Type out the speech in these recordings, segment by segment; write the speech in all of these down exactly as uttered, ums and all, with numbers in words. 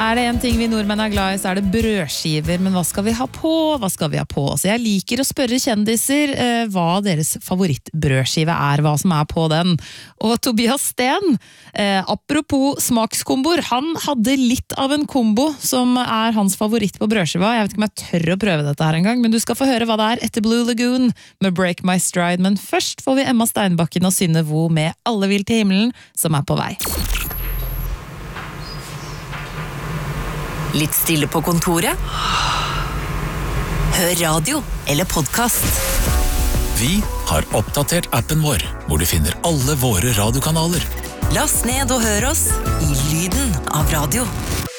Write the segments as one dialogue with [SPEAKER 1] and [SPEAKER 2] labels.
[SPEAKER 1] Er det en ting vi nordmenn er glad i, så er det brødskiver. Men hva skal vi ha på? Hva skal vi ha på? Så jeg liker å spørre kjendiser eh, hva deres favorittbrødskive er, hva som er på den. Og Tobias Sten, eh, apropos smakskomboer, han hadde litt av en kombo som er hans favoritt på brødskiva. Jeg vet ikke om jeg tør å prøve dette her en gang, men du skal få høre hva det er etter Blue Lagoon med Break My Stride. Men først får vi Emma Steinbakken og Synne Vo med Alle vil til himmelen, som er på vei.
[SPEAKER 2] Litt stille på kontoret? Hør radio eller podcast.
[SPEAKER 3] Vi har oppdatert appen vår, hvor du finner alle våre radiokanaler.
[SPEAKER 2] Last ned og hør oss i lyden av radio.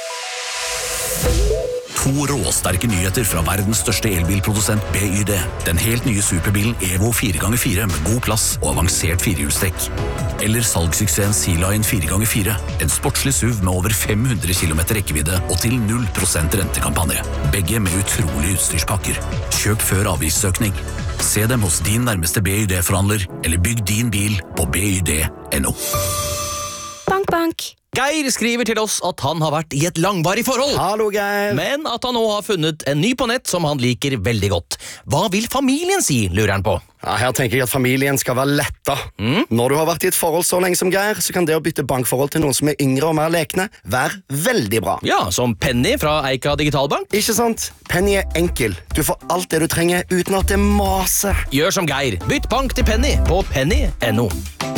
[SPEAKER 4] To råsterke nyheter fra verdens største elbilprodusent B Y D. Den helt nye superbilen Evo fire ganger fire med god plass og avansert firehjulstrekk. Eller salgssuksessen Sea Lion fire ganger fire. En sportslig S U V med over fem hundre kilometer rekkevidde og til null prosent rentekampanje. Begge med utrolige utstyrspakker. Kjøp før avgiftsøkning. Se dem hos din nærmeste B Y D-forhandler, eller bygg din bil på b y d punktum n o.
[SPEAKER 5] Bank, bank.
[SPEAKER 6] Geir skriver til oss at han har vært i et langvarig forhold.
[SPEAKER 7] Hallo, Geir.
[SPEAKER 6] Men at han nå har funnet en ny på nett som han liker veldig godt. Hva vil familien si, lurer han på?
[SPEAKER 7] Ja, her tenker jeg at familien skal være letta. Mm? Når du har vært i et forhold så lenge som Geir, så kan det å bytte bankforhold til noen som er yngre og mer lekne være veldig bra.
[SPEAKER 6] Ja, som Penny fra Eika Digitalbank.
[SPEAKER 7] Ikke sant? Penny er enkel. Du får alt det du trenger uten at det maser.
[SPEAKER 6] Gjør som Geir. Bytt bank til Penny på penny punktum n o.